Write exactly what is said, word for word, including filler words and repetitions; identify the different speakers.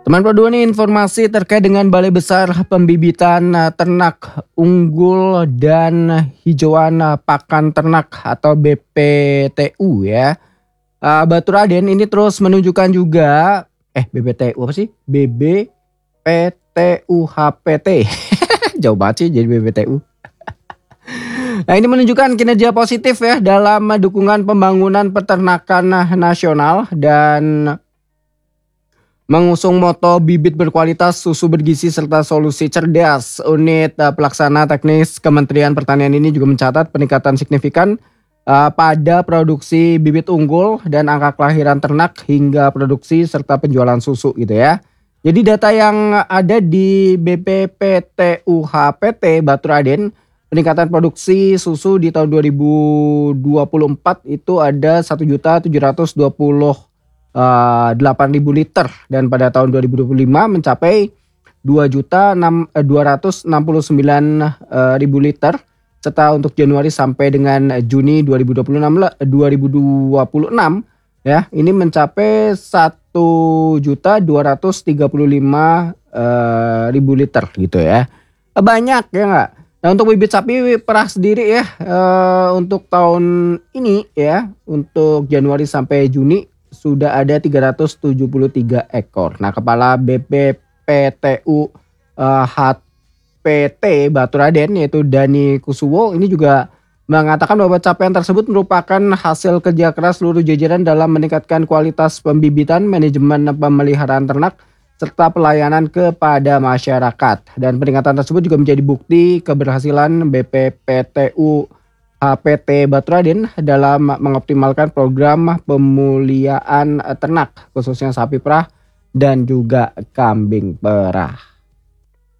Speaker 1: Teman Pro dua nih informasi terkait dengan Balai Besar Pembibitan eh, Ternak Unggul dan Hijauan eh, Pakan Ternak atau B P T U ya. Eh, Batu Raden ini terus menunjukkan juga eh B P T U apa sih? B B P T U H P T. Jauh banget sih jadi B P T U. Nah, ini menunjukkan kinerja positif ya dalam dukungan pembangunan peternakan nasional dan mengusung moto bibit berkualitas, susu bergizi serta solusi cerdas. Unit uh, pelaksana teknis Kementerian Pertanian ini juga mencatat peningkatan signifikan uh, pada produksi bibit unggul dan angka kelahiran ternak hingga produksi serta penjualan susu gitu ya. Jadi data yang ada di B P P T U H P T Batu Raden, peningkatan produksi susu di tahun dua ribu dua puluh empat itu ada satu juta tujuh ratus dua puluh delapan ribu liter dan pada tahun dua ribu dua puluh lima mencapai dua juta dua ratus enam puluh sembilan ribu liter, serta untuk Januari sampai dengan Juni dua ribu dua puluh enam dua ribu dua puluh enam ya ini mencapai satu juta dua ratus tiga puluh lima ribu liter gitu ya. Banyak ya enggak? Nah, untuk bibit sapi perah sendiri ya eh, untuk tahun ini ya, untuk Januari sampai Juni sudah ada tiga ratus tujuh puluh tiga ekor. Nah, Kepala B P P T U uh, H P T Batu Raden yaitu Dani Kusuwo ini juga mengatakan bahwa capaian tersebut merupakan hasil kerja keras seluruh jajaran dalam meningkatkan kualitas pembibitan, manajemen pemeliharaan ternak, serta pelayanan kepada masyarakat. Dan peningkatan tersebut juga menjadi bukti keberhasilan B P P T U H P T Batu Raden dalam mengoptimalkan program pemuliaan ternak khususnya sapi perah dan juga kambing perah.